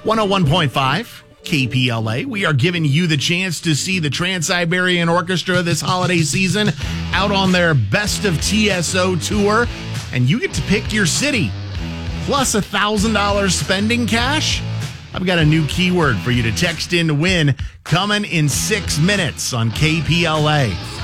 101.5 KPLA. We are giving you the chance to see the Trans-Siberian Orchestra this holiday season out on their Best of TSO tour, and you get to pick your city plus $1,000 spending cash. I've got a new keyword for you to text in to win coming in 6 minutes on KPLA.